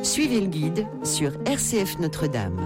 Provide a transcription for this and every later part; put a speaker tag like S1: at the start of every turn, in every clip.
S1: Suivez le guide sur RCF Notre-Dame.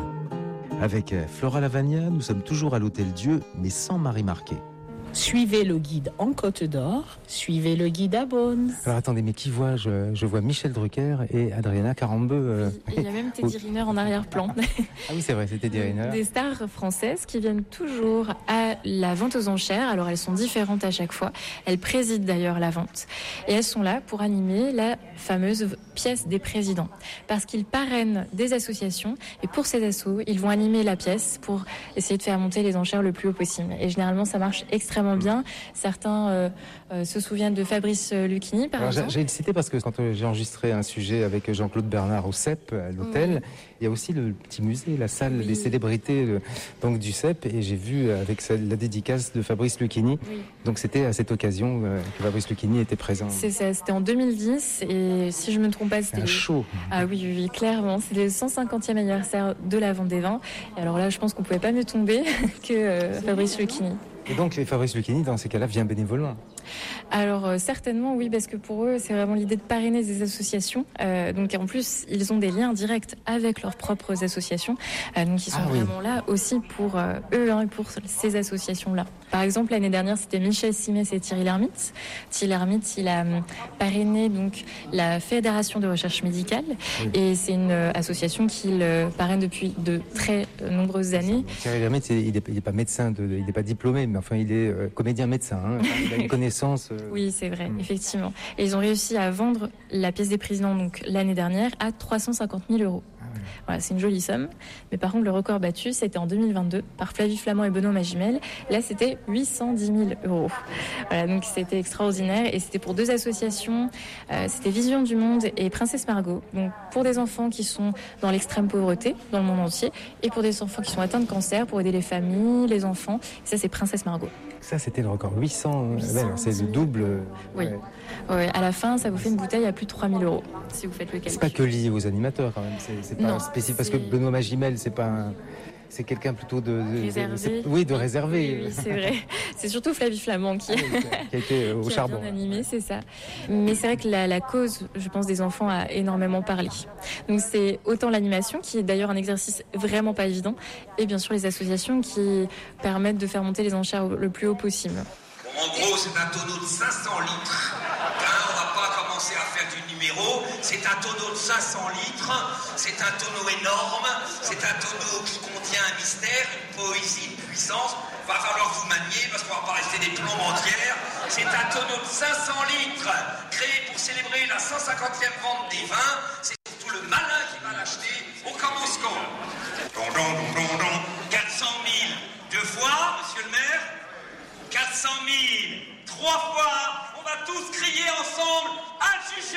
S2: Avec Flora Lavagna, nous sommes toujours à l'Hôtel Dieu, mais sans Marie Marquet.
S3: Suivez le guide en Côte d'Or, suivez le guide à Beaune.
S2: Alors attendez, mais qui vois-je? Je vois Michel Drucker et Adriana Carambeu.
S4: Oui, il y a même Teddy Riner en arrière-plan.
S2: Ah oui, c'est vrai, c'est Teddy Riner.
S4: Des stars françaises qui viennent toujours à la vente aux enchères. Alors elles sont différentes à chaque fois. Elles président d'ailleurs la vente. Et elles sont là pour animer la fameuse pièce des présidents. Parce qu'ils parrainent des associations. Et pour ces assos, ils vont animer la pièce pour essayer de faire monter les enchères le plus haut possible. Et généralement, ça marche extrêmement bien. Certains se souviennent de Fabrice Lucchini, par exemple.
S2: J'ai le cité parce que quand j'ai enregistré un sujet avec Jean-Claude Bernard au CEP, à l'hôtel, il y a aussi le petit musée, la salle des célébrités donc du CEP, et j'ai vu avec la dédicace de Fabrice Lucchini. Oui. Donc c'était à cette occasion que Fabrice Lucchini était présent.
S4: C'est ça, c'était en 2010, et si je me trompe pas, c'était
S2: un show.
S4: Ah oui, clairement, c'est le 150e anniversaire de la vente des vins. Et alors là, je pense qu'on pouvait pas mieux tomber que Fabrice Lucchini.
S2: Et donc Fabrice Lucchini, dans ces cas-là, vient bénévolement?
S4: Alors certainement oui, parce que pour eux c'est vraiment l'idée de parrainer des associations, donc en plus ils ont des liens directs avec leurs propres associations, donc ils sont vraiment là aussi pour eux et pour ces associations là. Par exemple l'année dernière c'était Michel Simès et Thierry Lhermitte. Thierry Lhermitte il a parrainé donc la Fédération de recherche médicale, et c'est une association qu'il parraine depuis de très nombreuses années.
S2: Thierry Lhermitte il est pas médecin, il n'est pas diplômé, mais enfin il est comédien médecin, hein. Il a une connaissance.
S4: Oui, c'est vrai, effectivement. Et ils ont réussi à vendre la pièce des présidents donc l'année dernière à 350 000 €. Voilà, c'est une jolie somme. Mais par contre, le record battu, c'était en 2022 par Flavie Flament et Benoît Magimel. Là, c'était 810 000 €. Voilà, donc c'était extraordinaire. Et c'était pour deux associations. C'était Vision du Monde et Princesse Margot. Donc pour des enfants qui sont dans l'extrême pauvreté, dans le monde entier, et pour des enfants qui sont atteints de cancer, pour aider les familles, les enfants. Et ça, c'est Princesse Margot.
S2: Ça, c'était le record. 800 c'est le double.
S4: Oui. Ouais, à la fin, ça vous fait une bouteille à plus de 3 000 € si vous faites le calcul.
S2: C'est pas que lié aux animateurs quand même. C'est pas spécifique parce que Benoît Magimel, c'est quelqu'un plutôt de réservé. De réservé.
S4: Oui, c'est vrai. C'est surtout Flavie Flament qui
S2: a été au charbon.
S4: Bien animé, c'est ça. Mais c'est vrai que la cause, je pense, des enfants a énormément parlé. Donc c'est autant l'animation, qui est d'ailleurs un exercice vraiment pas évident, et bien sûr les associations qui permettent de faire monter les enchères le plus haut possible.
S5: En gros, c'est un tonneau de 500 litres. On va pas commencer à faire du numéro. C'est un tonneau de 500 litres. C'est un tonneau énorme. C'est un tonneau qui contient un mystère, une poésie, une puissance. Va falloir vous manier parce qu'on va pas rester des plombes entières. C'est un tonneau de 500 litres créé pour célébrer la 150e vente des vins. C'est surtout le malin qui va l'acheter. On commence quand? 400 000. 2 fois, monsieur le maire. 400 000, 3 fois, on va tous crier ensemble, adjugé,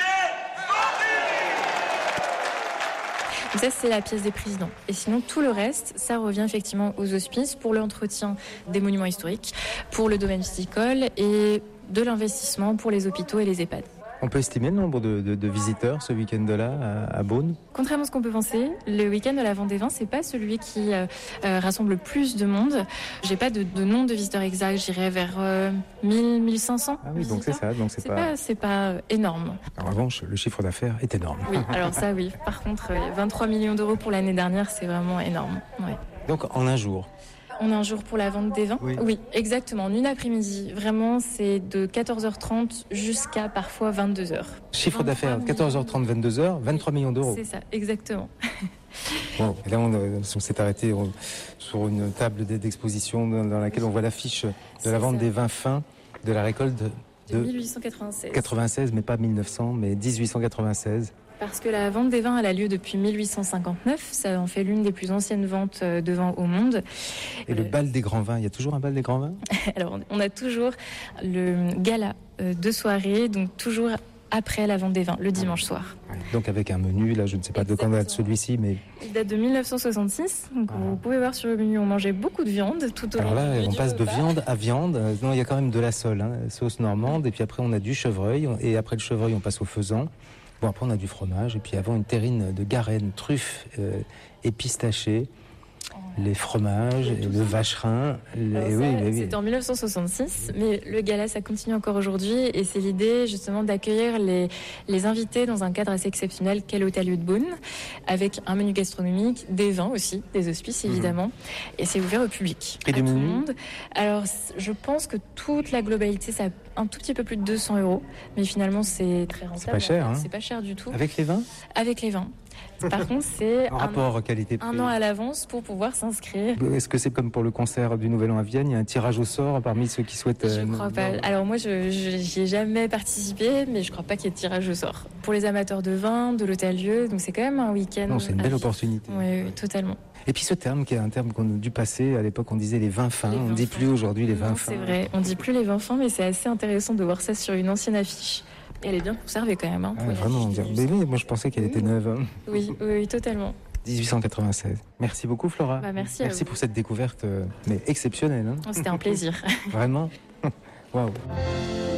S5: vendu!
S4: Ça, c'est la pièce des présidents. Et sinon, tout le reste, ça revient effectivement aux hospices pour l'entretien des monuments historiques, pour le domaine viticole et de l'investissement pour les hôpitaux et les EHPAD.
S2: On peut estimer le nombre de visiteurs ce week-end-là à Beaune?
S4: Contrairement à ce qu'on peut penser, le week-end de la vente des vins, c'est pas celui qui rassemble le plus de monde. J'ai pas de nombre de visiteurs exact, j'irais vers 1000, 1500.
S2: Ah oui, visiteurs. Donc c'est ça. Donc
S4: c'est pas énorme.
S2: En revanche, le chiffre d'affaires est énorme.
S4: Oui, alors ça oui. Par contre, 23 millions d'euros pour l'année dernière, c'est vraiment énorme. Ouais.
S2: Donc en un jour?
S4: On a un jour pour la vente des vins. Oui, exactement. En une après-midi. Vraiment, c'est de 14h30 jusqu'à parfois 22h.
S2: Chiffre d'affaires, 14h30, 22h, 23 millions d'euros.
S4: C'est ça, exactement.
S2: Bon, et là, on s'est arrêté sur une table d'exposition dans laquelle on voit l'affiche de la vente des vins fins de la récolte de
S4: 1896.
S2: 96, mais pas 1900, mais 1896.
S4: Parce que la vente des vins, elle a lieu depuis 1859. Ça en fait l'une des plus anciennes ventes de vin au monde.
S2: Et le bal des grands vins, il y a toujours un bal des grands vins?
S4: Alors, on a toujours le gala de soirée, donc toujours après la vente des vins, le dimanche soir.
S2: Donc avec un menu, là je ne sais pas de quand date celui-ci, mais...
S4: Il date de 1966, donc vous pouvez voir sur le menu, on mangeait beaucoup de viande tout au long.
S2: Alors là, on passe de viande à viande. Non, il y a quand même de la sole, sauce normande, et puis après on a du chevreuil, et après le chevreuil on passe au faisan. Bon, après on a du fromage, et puis avant une terrine de Garenne, truffes et pistachés. les fromages, et le vacherin.
S4: C'était en 1966, mais le gala, ça continue encore aujourd'hui. Et c'est l'idée, justement, d'accueillir les invités dans un cadre assez exceptionnel qu'est l'Hôtel Lieu de Beaune, avec un menu gastronomique, des vins aussi, des hospices, évidemment. Et c'est ouvert au public,
S2: Et
S4: à
S2: des
S4: tout le
S2: menus
S4: monde. Alors, je pense que toute la globalité, ça a un tout petit peu plus de 200 €. Mais finalement, c'est très rentable.
S2: C'est pas cher, hein.
S4: C'est pas cher du tout.
S2: Avec les vins?
S4: Avec les vins. Par contre, c'est
S2: En rapport qualité-prix.
S4: un an à l'avance pour pouvoir s'inscrire.
S2: Est-ce que c'est comme pour le concert du Nouvel An à Vienne, il y a un tirage au sort parmi ceux qui souhaitent...
S4: Je crois pas. Alors moi, je j'y ai jamais participé, mais je crois pas qu'il y ait de tirage au sort. Pour les amateurs de vin, de l'Hôtel-Lieu, donc c'est quand même un week-end.
S2: Non, c'est une
S4: à
S2: belle
S4: vivre.
S2: opportunité.
S4: Oui, totalement.
S2: Et puis ce terme, qui est un terme du passé, à l'époque on disait les vins fins,
S4: Les
S2: on ne
S4: vins
S2: dit
S4: fins.
S2: plus aujourd'hui les vins
S4: Non,
S2: fins.
S4: c'est vrai. On dit plus les vins fins, mais c'est assez intéressant de voir ça sur une ancienne affiche. Et elle est bien conservée quand même. Hein, pour
S2: Ah,
S4: une
S2: vraiment, on
S4: affiche
S2: dirait.
S4: de
S2: Mais oui, moi je pensais qu'elle était neuve. Hein.
S4: Oui, totalement.
S2: 1896. Merci beaucoup Flora.
S4: Bah, merci à vous.
S2: pour cette découverte mais exceptionnelle. Hein.
S4: C'était un plaisir.
S2: Vraiment. Waouh.